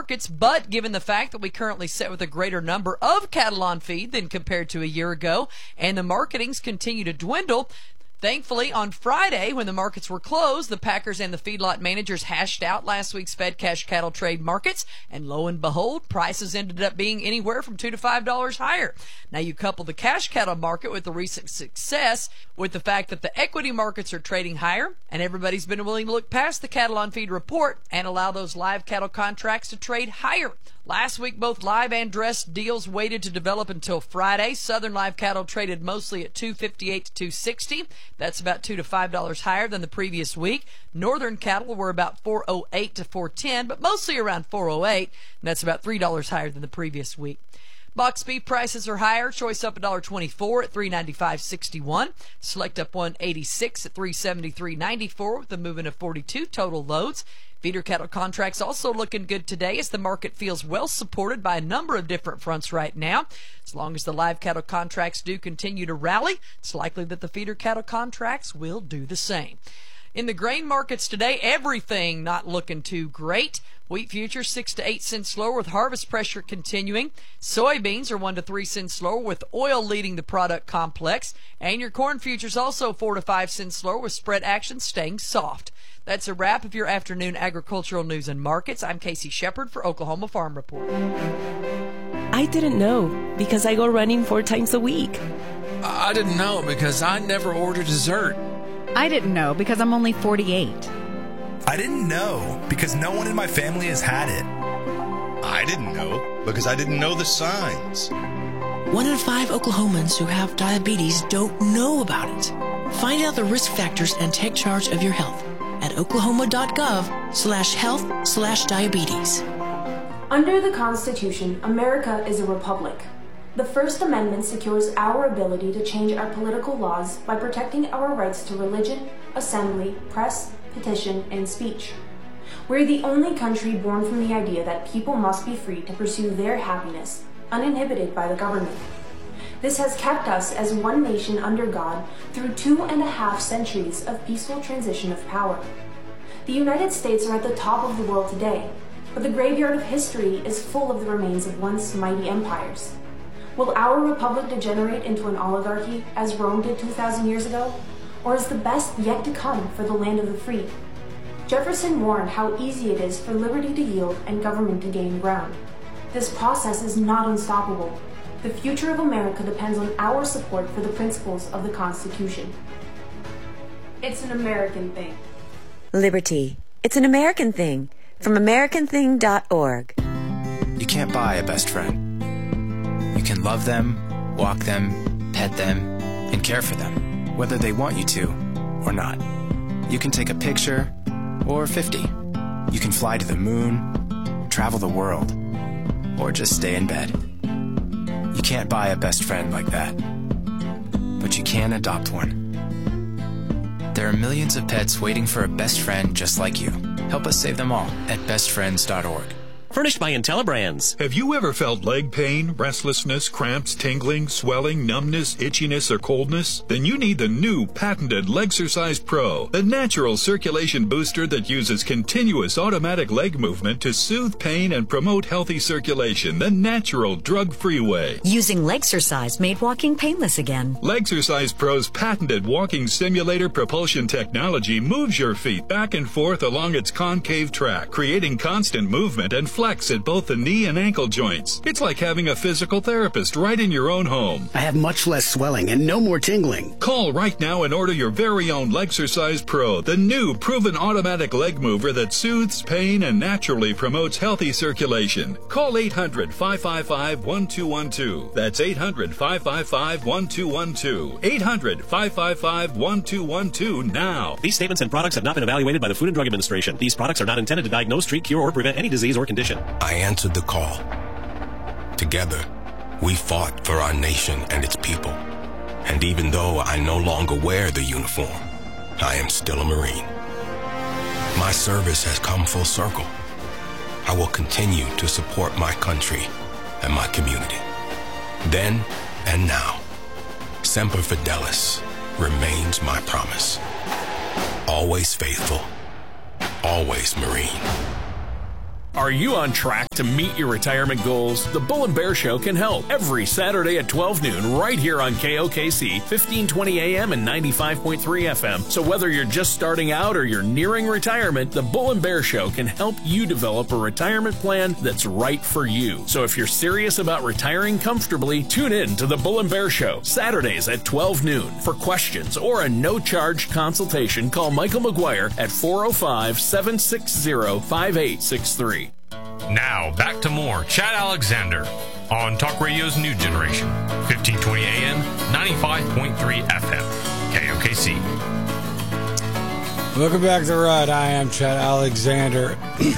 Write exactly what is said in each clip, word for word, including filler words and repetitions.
markets, but given the fact that we currently sit with a greater number of cattle on feed than compared to a year ago, and the marketings continue to dwindle, thankfully, on Friday, when the markets were closed, the packers and the feedlot managers hashed out last week's Fed cash cattle trade markets, and lo and behold, prices ended up being anywhere from two to five dollars higher. Now, you couple the cash cattle market with the recent success with the fact that the equity markets are trading higher, and everybody's been willing to look past the cattle on feed report and allow those live cattle contracts to trade higher. Last week, both live and dressed deals waited to develop until Friday. Southern live cattle traded mostly at two fifty-eight to two sixty. That's about two to five dollars higher than the previous week. Northern cattle were about four oh eight to four ten, but mostly around four oh eight, and that's about three dollars higher than the previous week. Box beef prices are higher. Choice up one dollar twenty-four at three ninety-five sixty-one. Select up one eighty-six at three seventy-three ninety-four with a movement of forty-two total loads. Feeder cattle contracts also looking good today as the market feels well supported by a number of different fronts right now. As long as the live cattle contracts do continue to rally, it's likely that the feeder cattle contracts will do the same. In the grain markets today, everything not looking too great. Wheat futures six to eight cents lower with harvest pressure continuing. Soybeans are one to three cents lower with oil leading the product complex. And your corn futures also four to five cents lower with spread action staying soft. That's a wrap of your afternoon agricultural news and markets. I'm Casey Shepard for Oklahoma Farm Report. I didn't know because I go running four times a week. I didn't know because I never order dessert. I didn't know because I'm only forty-eight. I didn't know because no one in my family has had it. I didn't know because I didn't know the signs. One in five Oklahomans who have diabetes don't know about it. Find out the risk factors and take charge of your health at oklahoma.gov slash health slash diabetes. Under the Constitution, America is a republic. The First Amendment secures our ability to change our political laws by protecting our rights to religion, assembly, press, petition, and speech. We're the only country born from the idea that people must be free to pursue their happiness, uninhibited by the government. This has kept us as one nation under God through two and a half centuries of peaceful transition of power. The United States are at the top of the world today, but the graveyard of history is full of the remains of once mighty empires. Will our republic degenerate into an oligarchy, as Rome did two thousand years ago? Or is the best yet to come for the land of the free? Jefferson warned how easy it is for liberty to yield and government to gain ground. This process is not unstoppable. The future of America depends on our support for the principles of the Constitution. It's an American thing. Liberty. It's an American thing. From American thing dot org. You can't buy a best friend. You can love them, walk them, pet them, and care for them, whether they want you to or not. You can take a picture or fifty. You can fly to the moon, travel the world, or just stay in bed. You can't buy a best friend like that, but you can adopt one. There are millions of pets waiting for a best friend just like you. Help us save them all at best friends dot org. Furnished by IntelliBrands. Have you ever felt leg pain, restlessness, cramps, tingling, swelling, numbness, itchiness, or coldness? Then you need the new patented Legsercise Pro, the natural circulation booster that uses continuous automatic leg movement to soothe pain and promote healthy circulation the natural, drug-free way. Using Legsercise made walking painless again. Legsercise Pro's patented walking simulator propulsion technology moves your feet back and forth along its concave track, creating constant movement and flex at both the knee and ankle joints. It's like having a physical therapist right in your own home. I have much less swelling and no more tingling. Call right now and order your very own Legsercise Pro, the new proven automatic leg mover that soothes pain and naturally promotes healthy circulation. Call eight hundred, five five five, one two one two. That's eight hundred, five five five, one two one two. eight hundred, five five five, one two one two now. These statements and products have not been evaluated by the Food and Drug Administration. These products are not intended to diagnose, treat, cure, or prevent any disease or condition. I answered the call. Together, we fought for our nation and its people. And even though I no longer wear the uniform, I am still a Marine. My service has come full circle. I will continue to support my country and my community. Then and now, Semper Fidelis remains my promise. Always faithful, always Marine. Are you on track to meet your retirement goals? The Bull and Bear Show can help every Saturday at twelve noon right here on K O K C, fifteen twenty A M and ninety-five point three F M. So whether you're just starting out or you're nearing retirement, the Bull and Bear Show can help you develop a retirement plan that's right for you. So if you're serious about retiring comfortably, tune in to the Bull and Bear Show, Saturdays at twelve noon. For questions or a no-charge consultation, call Michael McGuire at four oh five, seven six zero, five eight six three. Now, back to more Chad Alexander on Talk Radio's New Generation, fifteen twenty A M, ninety-five point three F M, K O K C. Welcome back to the ride. I am Chad Alexander.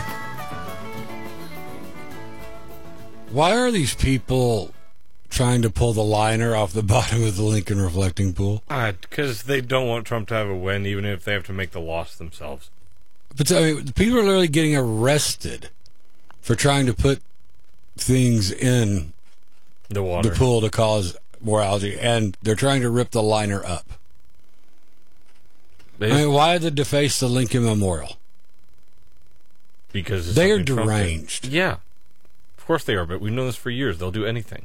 Why are these people trying to pull the liner off the bottom of the Lincoln reflecting pool? Because uh, they don't want Trump to have a win, even if they have to make the loss themselves. But I mean, people are literally getting arrested for trying to put things in the water, the pool to cause more algae, and they're trying to rip the liner up. They, I mean, why did they deface the Lincoln Memorial? Because they are deranged. Yeah, of course they are. But we've known this for years. They'll do anything.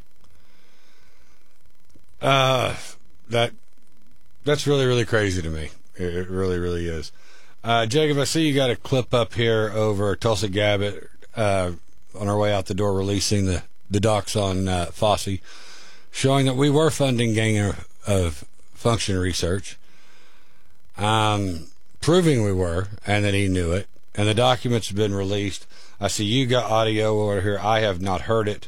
Uh, that that's really really crazy to me. It really really is. Uh, Jacob, I see you got a clip up here over Tulsi Gabbard. Uh, on our way out the door, releasing the, the docs on uh, Fossey, showing that we were funding gain of, of function research, um, proving we were, and that he knew it. And the documents have been released. I see you got audio over here. I have not heard it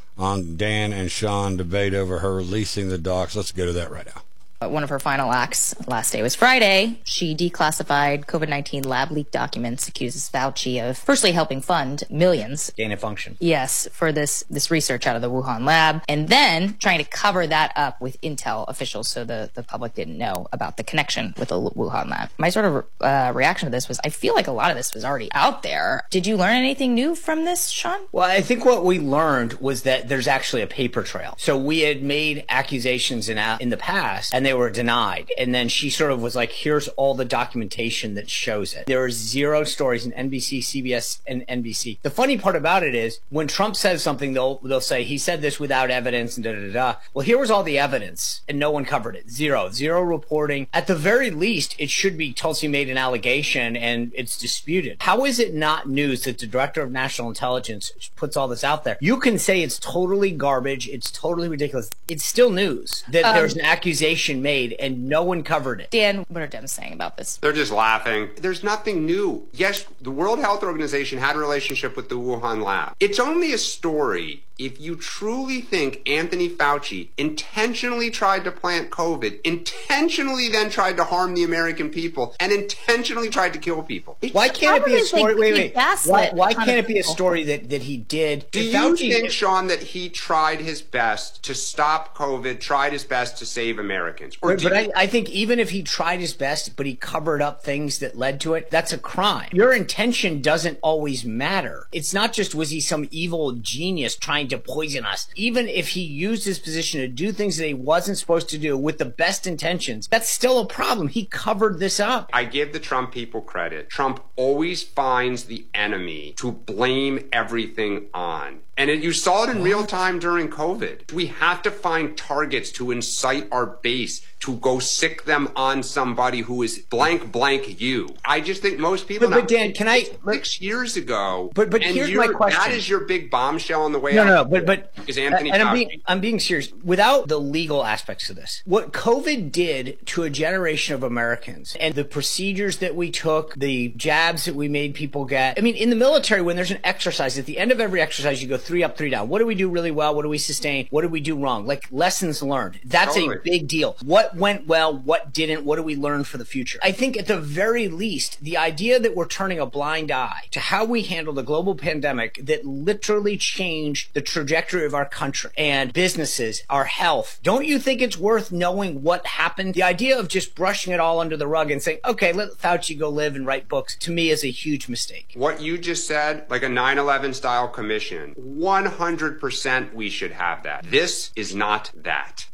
on Dan and Sean debate over her releasing the docs. Let's go to that right now. One of her final acts last day was Friday. She declassified COVID nineteen lab leak documents, accuses Fauci of firstly helping fund millions. Gain of function. Yes, for this, this research out of the Wuhan lab, and then trying to cover that up with intel officials so the, the public didn't know about the connection with the Wuhan lab. My sort of uh, reaction to this was, I feel like a lot of this was already out there. Did you learn anything new from this, Sean? Well, I think what we learned was that there's actually a paper trail. So we had made accusations in, in the past, and they were denied. And then she sort of was like, here's all the documentation that shows it. There are zero stories in N B C, C B S, and N B C. The funny part about it is when Trump says something, they'll they'll say he said this without evidence and da da da. Well, here was all the evidence and no one covered it. Zero. Zero reporting. At the very least, it should be Tulsi made an allegation and it's disputed. How is it not news that the Director of National Intelligence puts all this out there? You can say it's totally garbage. It's totally ridiculous. It's still news that um, there's an accusation made and no one covered it. Dan, what are Dems saying about this? They're just laughing. There's nothing new. Yes, the World Health Organization had a relationship with the Wuhan lab. It's only a story if you truly think Anthony Fauci intentionally tried to plant COVID, intentionally then tried to harm the American people, and intentionally tried to kill people. It's why can't it be a story? Wait, wait. Why, why can't it be a story that, that he did? Do you Fauci, think, Sean, that he tried his best to stop COVID, tried his best to save Americans? Or but but I, I think even if he tried his best, but he covered up things that led to it, that's a crime. Your intention doesn't always matter. It's not just was he some evil genius trying to poison us. Even if he used his position to do things that he wasn't supposed to do with the best intentions, that's still a problem. He covered this up. I give the Trump people credit. Trump always finds the enemy to blame everything on. And it, you saw it in real time during COVID. We have to find targets to incite our base to go sick them on somebody who is blank blank you. I just think most people. But, but Dan, can I? Six years ago. But but and here's my question. That is your big bombshell on the way no, out. No, no, but but is Anthony and Fauci. I'm being I'm being serious. Without the legal aspects of this, what COVID did to a generation of Americans and the procedures that we took, the jabs that we made people get. I mean, in the military, when there's an exercise, at the end of every exercise, you go three up, three down. What do we do really well? What do we sustain? What do we do wrong? Like lessons learned. That's totally. a big deal. What went well? What didn't? What do we learn for the future? I think at the very least, the idea that we're turning a blind eye to how we handle the global pandemic that literally changed the trajectory of our country and businesses, our health. Don't you think it's worth knowing what happened? The idea of just brushing it all under the rug and saying, okay, let Fauci go live and write books, to me is a huge mistake. What you just said, like a nine eleven style commission, one hundred percent we should have that. This is not that.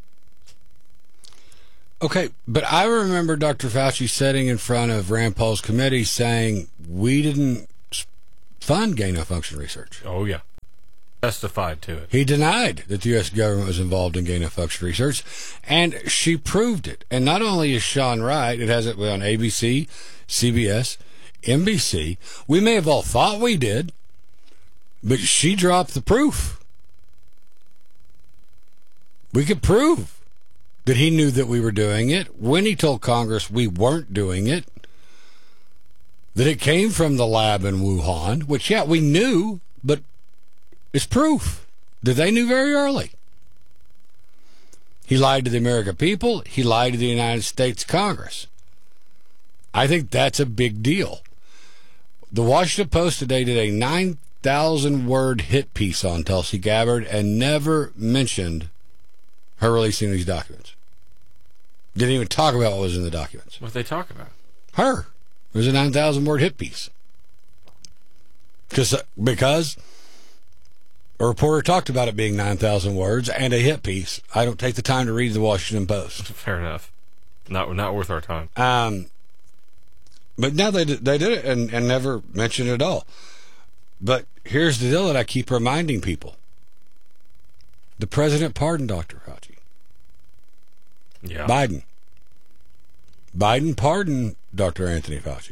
Okay, but I remember Doctor Fauci sitting in front of Rand Paul's committee saying we didn't fund gain-of-function research. Oh, yeah. Testified to it. He denied that the U S government was involved in gain-of-function research, and she proved it. And not only is Sean right, it has it on A B C, C B S, N B C. We may have all thought we did, but she dropped the proof. We could prove that he knew that we were doing it when he told Congress we weren't doing it, that it came from the lab in Wuhan, which, yeah, we knew, but it's proof that they knew very early. He lied to the American people. He lied to the United States Congress. I think that's a big deal. The Washington Post today did a nine thousand word hit piece on Tulsi Gabbard and never mentioned her releasing these documents. Didn't even talk about what was in the documents. What did they talk about? Her. It was a nine thousand word hit piece. Because, because a reporter talked about it being nine thousand words and a hit piece. I don't take the time to read the Washington Post. Fair enough. Not not worth our time. Um, but no, they did, they did it and, and never mentioned it at all. But here's the deal that I keep reminding people. The president pardoned Doctor Fauci. Yeah. Biden. Biden pardoned Doctor Anthony Fauci.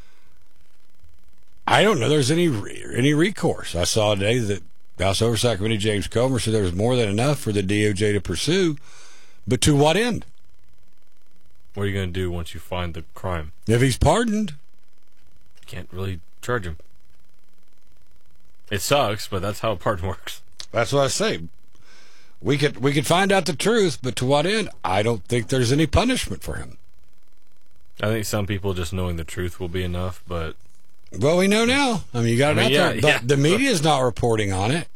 I don't know there's any any recourse. I saw today that House Oversight Committee James Comer said there was more than enough for the D O J to pursue, but to what end? What are you going to do once you find the crime? If he's pardoned, you can't really charge him. It sucks, but that's how a pardon works. That's what I say. We could we could find out the truth, but to what end? I don't think there's any punishment for him. I think some people just knowing the truth will be enough, but well, we know now. I mean, you got it I mean, out yeah, there, but yeah. the media is not reporting on it.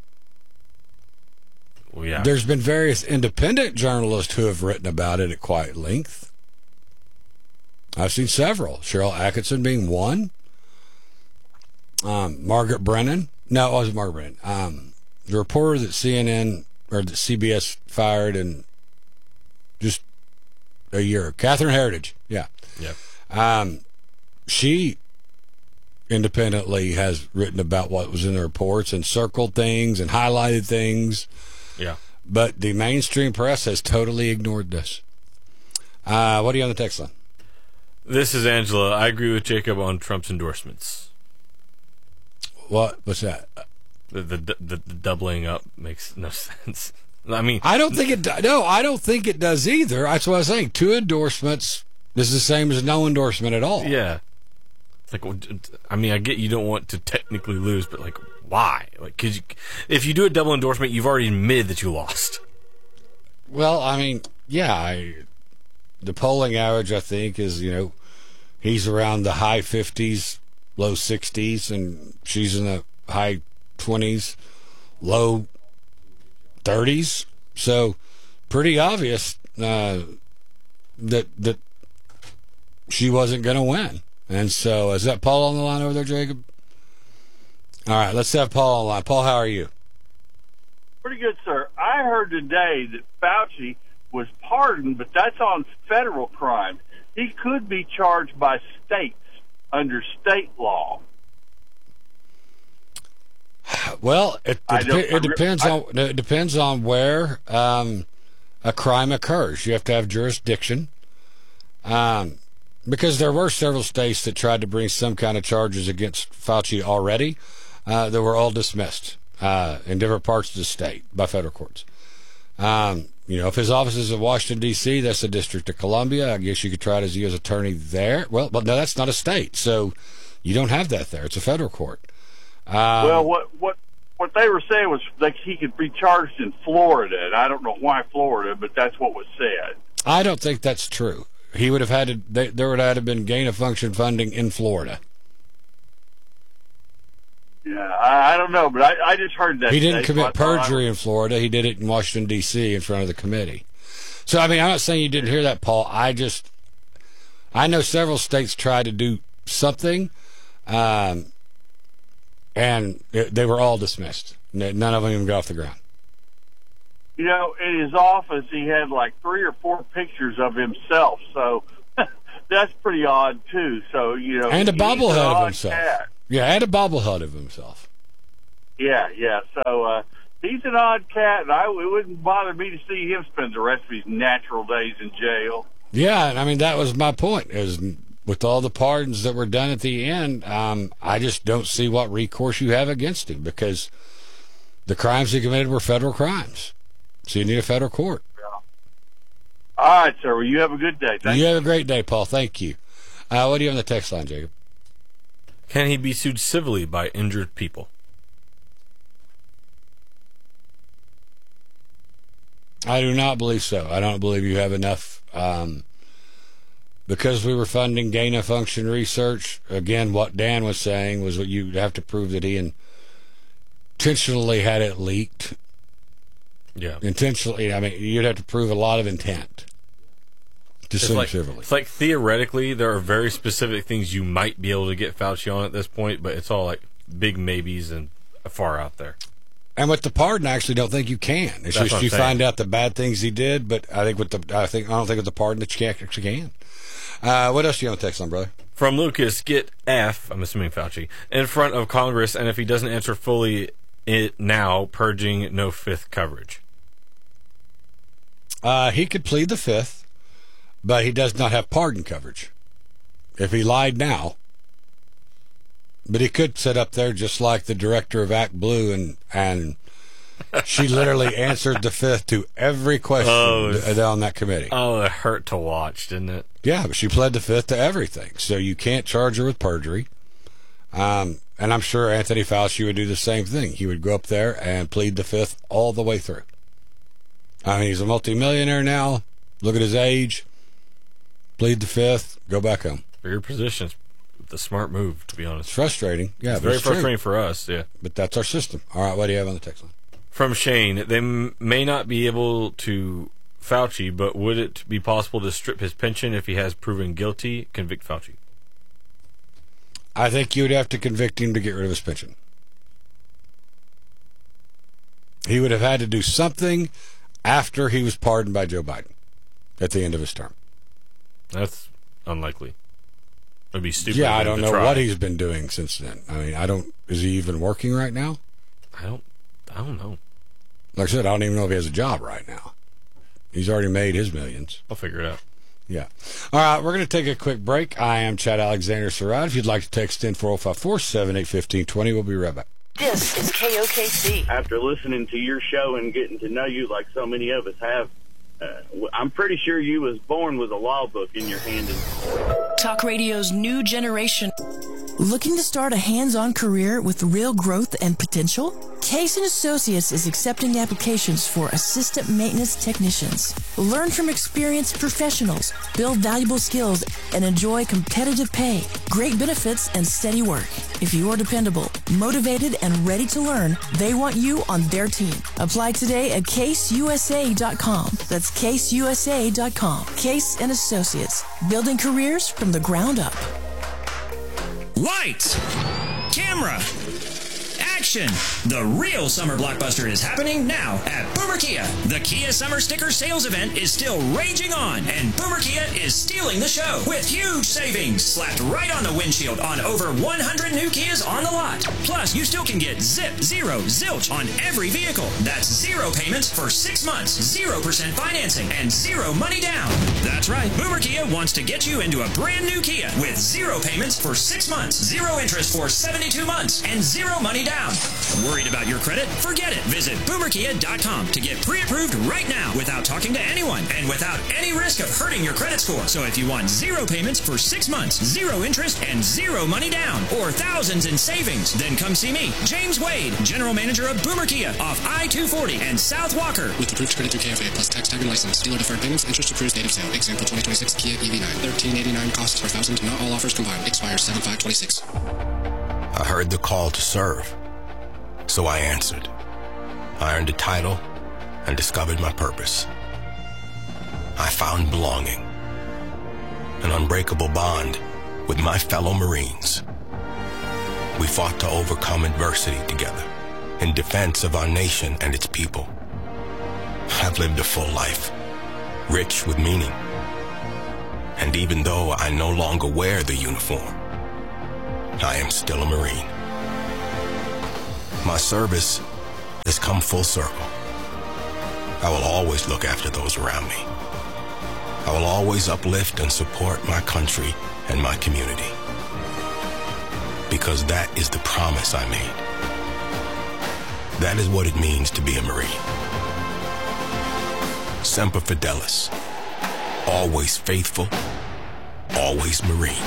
Well, yeah. There's been various independent journalists who have written about it at quite length. I've seen several. Cheryl Atkinson being one. Um, Margaret Brennan. No, it wasn't Margaret Brennan. Um, the reporter that C N N or that C B S fired in just a year. Catherine Heritage. Yeah. Yep. Um, she independently has written about what was in the reports and circled things and highlighted things. Yeah. But the mainstream press has totally ignored this. Uh, what are you on the text line? This is Angela. I agree with Jacob on Trump's endorsements. What? What's that? The the the, the doubling up makes no sense. I mean, I don't think it. Do- no, I don't think it does either. That's what I was saying. Two endorsements is the same as no endorsement at all. Yeah. It's like, I mean, I get you don't want to technically lose, but like, why? Like, cause you, if you do a double endorsement, you've already admitted that you lost. Well, I mean, yeah, I, the polling average, I think, is, you know, he's around the high fifties, low sixties, and she's in the high twenties, low thirties. So, pretty obvious uh, that that she wasn't going to win. And so, is that Paul on the line over there, Jacob? All right, let's have Paul on the line. Paul, how are you? Pretty good, sir. I heard today that Fauci was pardoned, but that's on federal crimes. He could be charged by states under state law. Well, it, it, dep- it depends I, on it depends on where um, a crime occurs. You have to have jurisdiction, um, because there were several states that tried to bring some kind of charges against Fauci already uh, that were all dismissed uh, in different parts of the state by federal courts. Um, you know, if his office is in Washington, D C, that's the District of Columbia. I guess you could try it as a U S attorney there. Well, but no, that's not a state, so you don't have that there. It's a federal court. Um, well, what what what they were saying was like he could be charged in Florida, and I don't know why Florida, but that's what was said. I don't think that's true. He would have had to. They, there would have been gain of function funding in Florida. Yeah, I, I don't know, but I, I just heard that he didn't today, commit so perjury I, in Florida. He did it in Washington, D C, in front of the committee. So, I mean, I'm not saying you didn't hear that, Paul. I just, I know several states tried to do something, um, and it, they were all dismissed. None of them even got off the ground. You know, in his office, he had like three or four pictures of himself, so that's pretty odd too. So, you know, and a bobblehead of himself. Cat. Yeah, add a bobblehead of himself. Yeah, yeah. So uh, he's an odd cat, and I, it wouldn't bother me to see him spend the rest of his natural days in jail. Yeah, and I mean, that was my point, is with all the pardons that were done at the end, um, I just don't see what recourse you have against him, because the crimes he committed were federal crimes. So you need a federal court. Yeah. All right, sir. Well, you have a good day. Thank you you. have a great day, Paul. Thank you. Uh, what do you have on the text line, Jacob? Can he be sued civilly by injured people? I do not believe so. I don't believe you have enough. Um, because we were funding gain-of-function research, again, what Dan was saying was what you'd have to prove that he intentionally had it leaked. Yeah. Intentionally, I mean, you'd have to prove a lot of intent to It's sue like, civilly. it's like theoretically there are very specific things you might be able to get Fauci on at this point, but it's all like big maybes and far out there. And with the pardon, I actually don't think you can. It's That's just you what I'm find saying. out the bad things he did, but I think with the I think I don't think with the pardon that you actually can. Uh, what else do you have on text on, brother? From Lucas, get F, I'm assuming Fauci, in front of Congress, and if he doesn't answer fully it now, purging no fifth coverage. Uh, he could plead the fifth, but he does not have pardon coverage if he lied now. But he could sit up there just like the director of Act Blue, and and she literally answered the fifth to every question Oh, on that committee. Oh, it hurt to watch, didn't it? Yeah, but she pled the fifth to everything, so you can't charge her with perjury. Um, and I'm sure Anthony Fauci would do the same thing. He would go up there and plead the fifth all the way through. I mean, he's a multimillionaire now. Look at his age. Plead the fifth. Go back home. For your positions, the smart move, to be honest. It's frustrating. Yeah, it's but very it's frustrating true. for us. Yeah, but that's our system. All right, what do you have on the text line? From Shane, they m- may not be able to Fauci, but would it be possible to strip his pension if he has proven guilty? Convict Fauci. I think you would have to convict him to get rid of his pension. He would have had to do something after he was pardoned by Joe Biden at the end of his term. That's unlikely. It'd be stupid. Yeah, I of him don't to know try. what he's been doing since then. I mean, I don't. Is he even working right now? I don't. I don't know. Like I said, I don't even know if he has a job right now. He's already made his millions. I'll figure it out. Yeah. All right, we're going to take a quick break. I am Chad Alexander Surratt. If you'd like to text in four oh five, four seven eight, one five two zero, we'll be right back. This is K O K C. After listening to your show and getting to know you like so many of us have, uh, I'm pretty sure you was born with a law book in your hand. Talk radio's new generation. Looking to start a hands-on career with real growth and potential? Case and Associates is accepting applications for assistant maintenance technicians. Learn from experienced professionals, build valuable skills, and enjoy competitive pay, great benefits, and steady work. If you are dependable, motivated, and ready to learn, they want you on their team. Apply today at case u s a dot com. That's case u s a dot com. Case and Associates, building careers from the ground up. Lights, camera, action. The real summer blockbuster is happening now at Boomer Kia. The Kia Summer Sticker Sales Event is still raging on, and Boomer Kia is stealing the show with huge savings slapped right on the windshield on over one hundred new Kias on the lot. Plus, you still can get zip, zero, zilch on every vehicle. That's zero payments for six months, zero percent financing, and zero money down. That's right. Boomer Kia wants to get you into a brand new Kia with zero payments for six months, zero interest for seventy-two months, and zero money down. Worried about your credit? Forget it. Visit boomer kia dot com to get pre-approved right now without talking to anyone and without any risk of hurting your credit score. So if you want zero payments for six months, zero interest, and zero money down, or thousands in savings, then come see me, James Wade, General Manager of Boomer Kia off I two forty and South Walker. With approved credit through K F A plus tax tag and license. Dealer deferred payments, interest approved date of sale. Example twenty twenty-six Kia E V nine. thirteen eighty-nine costs per thousand. Not all offers combined. Expires seven five twenty-six. I heard the call to serve, so I answered. I earned a title and discovered my purpose. I found belonging, an unbreakable bond with my fellow Marines. We fought to overcome adversity together in defense of our nation and its people. I've lived a full life, rich with meaning. And even though I no longer wear the uniform, I am still a Marine. My service has come full circle. I will always look after those around me. I will always uplift and support my country and my community. Because that is the promise I made. That is what it means to be a Marine. Semper Fidelis. Always faithful, always Marine.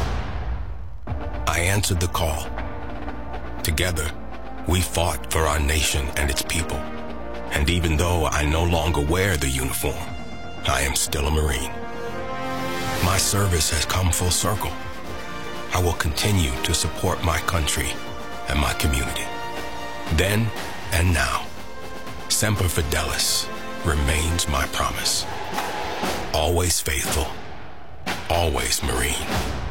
I answered the call. Together, we fought for our nation and its people. And even though I no longer wear the uniform, I am still a Marine. My service has come full circle. I will continue to support my country and my community. Then and now, Semper Fidelis remains my promise. Always faithful, always Marine.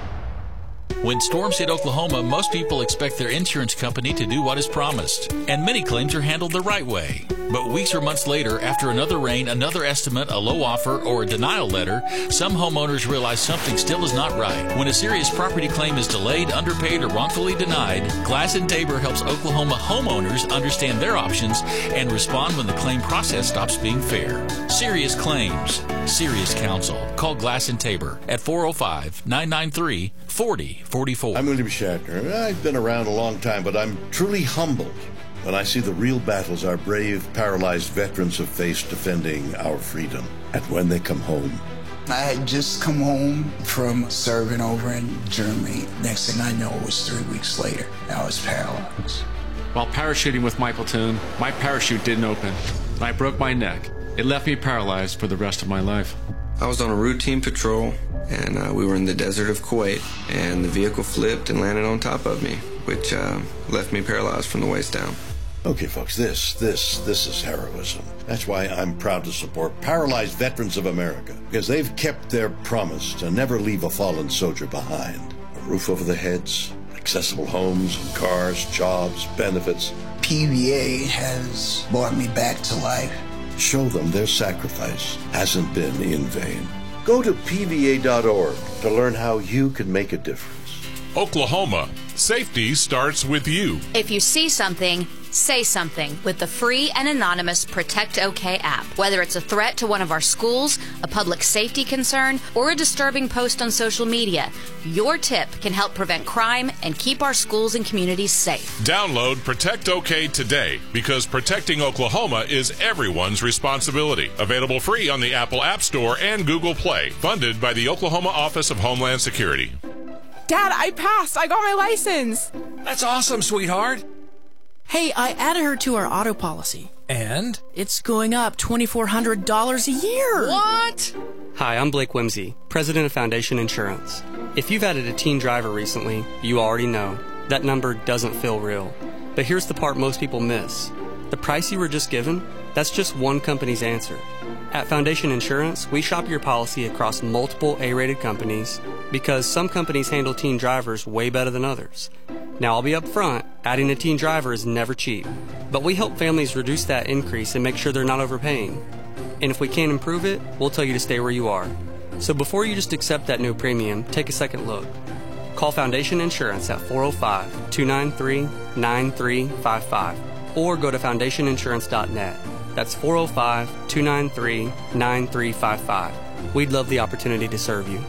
When storms hit Oklahoma, most people expect their insurance company to do what is promised, and many claims are handled the right way. But weeks or months later, after another rain, another estimate, a low offer, or a denial letter, some homeowners realize something still is not right. When a serious property claim is delayed, underpaid, or wrongfully denied, Glass and Tabor helps Oklahoma homeowners understand their options and respond when the claim process stops being fair. Serious claims, serious counsel. Call Glass and Tabor at four oh five, nine nine three, four oh four four. I'm William Shatner. I've been around a long time, but I'm truly humbled when I see the real battles our brave, paralyzed veterans have faced defending our freedom. And when they come home. I had just come home from serving over in Germany. Next thing I know, it was three weeks later. I was paralyzed. While parachuting with my platoon, my parachute didn't open, and I broke my neck. It left me paralyzed for the rest of my life. I was on a routine patrol, and uh, we were in the desert of Kuwait, and the vehicle flipped and landed on top of me, which uh, left me paralyzed from the waist down. Okay, folks, this, this, this is heroism. That's why I'm proud to support Paralyzed Veterans of America, because they've kept their promise to never leave a fallen soldier behind. A roof over their heads, accessible homes and cars, jobs, benefits. P V A has brought me back to life. Show them their sacrifice hasn't been in vain. Go to P V A dot org to learn how you can make a difference. Oklahoma, safety starts with you. If you see something, say something with the free and anonymous Protect OK app. Whether it's a threat to one of our schools, a public safety concern, or a disturbing post on social media, your tip can help prevent crime and keep our schools and communities safe. Download Protect OK today, because protecting Oklahoma is everyone's responsibility. Available free on the Apple App Store and Google Play. Funded by the Oklahoma Office of Homeland Security. Dad, I passed. I got my license. That's awesome, sweetheart. Hey, I added her to our auto policy. And? It's going up two thousand four hundred dollars a year. What? Hi, I'm Blake Whimsy, president of Foundation Insurance. If you've added a teen driver recently, you already know that number doesn't feel real. But here's the part most people miss. The price you were just given, that's just one company's answer. At Foundation Insurance, we shop your policy across multiple A-rated companies because some companies handle teen drivers way better than others. Now, I'll be up front, adding a teen driver is never cheap, but we help families reduce that increase and make sure they're not overpaying. And if we can't improve it, we'll tell you to stay where you are. So before you just accept that new premium, take a second look. Call Foundation Insurance at four oh five, two nine three, nine three five five or go to foundation insurance dot net. That's four oh five, two nine three, nine three five five. We'd love the opportunity to serve you.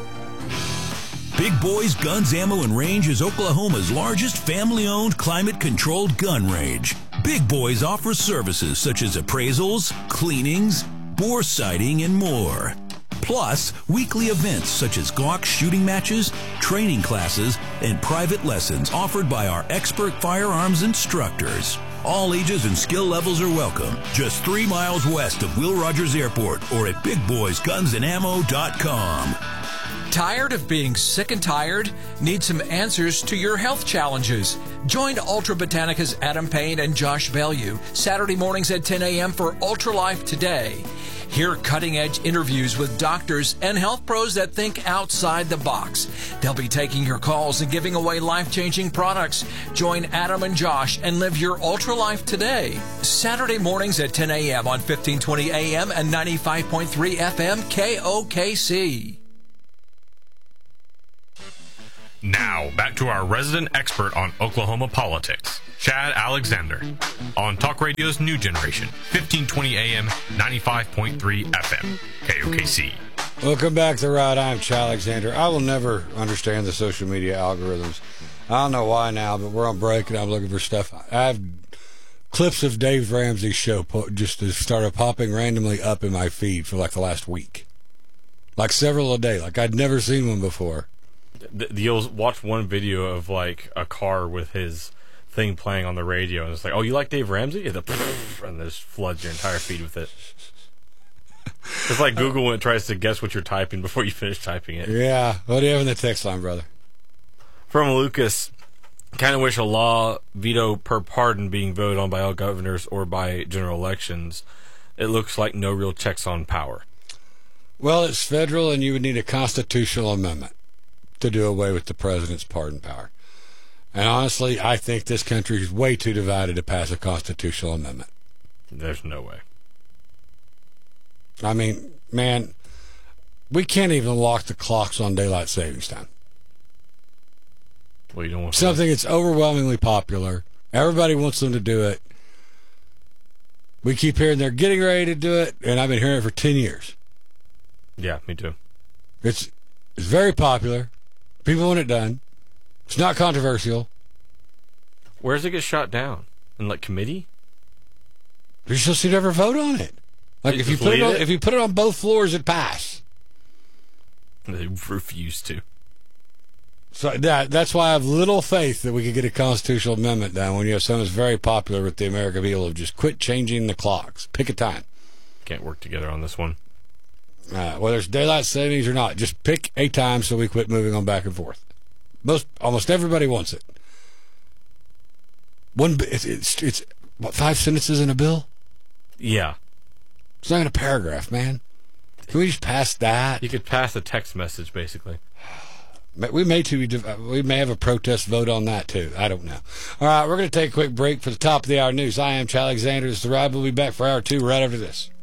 Big Boys Guns, Ammo, and Range is Oklahoma's largest family-owned, climate-controlled gun range. Big Boys offers services such as appraisals, cleanings, bore sighting, and more. Plus, weekly events such as Glock shooting matches, training classes, and private lessons offered by our expert firearms instructors. All ages and skill levels are welcome. Just three miles west of Will Rogers Airport or at big boys guns and ammo dot com. Tired of being sick and tired? Need some answers to your health challenges? Join Ultra Botanica's Adam Payne and Josh Bellew Saturday mornings at ten a.m. for Ultra Life Today. Hear cutting-edge interviews with doctors and health pros that think outside the box. They'll be taking your calls and giving away life-changing products. Join Adam and Josh and live your Ultra Life today. Saturday mornings at ten a.m. on fifteen twenty A M and ninety-five point three F M K O K C. Now, back to our resident expert on Oklahoma politics, Chad Alexander, on Talk Radio's New Generation, fifteen twenty A M, ninety-five point three F M, K O K C. Welcome back to the ride. I'm Chad Alexander. I will never understand the social media algorithms. I don't know why now, but we're on break and I'm looking for stuff. I have clips of Dave Ramsey's show po- just started popping randomly up in my feed for like the last week. Like several a day. Like I'd never seen one before. The, the, you'll watch one video of like a car with his thing playing on the radio, and it's like, oh, you like Dave Ramsey? And, the, and this floods your entire feed with it. It's like Google when it tries to guess what you're typing before you finish typing it. Yeah. What do you have in the text line, brother? From Lucas, kind of wish a law veto per pardon being voted on by all governors or by general elections. It looks like no real checks on power. Well, it's federal, and you would need a constitutional amendment to do away with the president's pardon power. And honestly, I think this country is way too divided to pass a constitutional amendment. There's no way. I mean, man, we can't even lock the clocks on daylight savings time. Well, you don't want something that's overwhelmingly popular. Everybody wants them to do it. We keep hearing they're getting ready to do it, and I've been hearing it for ten years. Yeah, me too. It's it's very popular. People want it done. It's not controversial. Where does it get shot down? In like committee? You're supposed to never vote on it. Like if you put it on, if you put it on both floors, it pass. They refuse to. So that that's why I have little faith that we could get a constitutional amendment done when you have something that's very popular with the American people of just quit changing the clocks. Pick a time. Can't work together on this one. Uh, whether it's daylight savings or not, just pick a time so we quit moving on back and forth. Most almost everybody wants it. One, it's it's, it's what, five sentences in a bill? Yeah. It's not even a paragraph, man. Can we just pass that? You could pass a text message, basically. We may too, we may have a protest vote on that too. I don't know. All right, we're going to take a quick break for the top of the hour news. I am Chad Alexander. This is The Ride. We'll be back for hour two right after this.